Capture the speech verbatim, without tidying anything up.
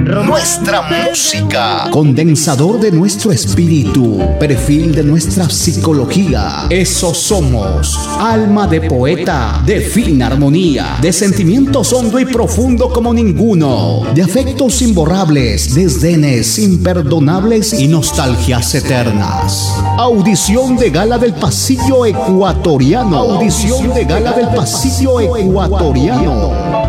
nuestra música, condensador de nuestro espíritu, perfil de nuestra psicología. Eso somos, alma de poeta, de fina armonía, de sentimientos hondo y profundo como ninguno, de afectos imborrables, desdenes imperdonables y nostalgias eternas. Audición de gala del pasillo ecuatoriano. Audición de gala del pasillo ecuatoriano.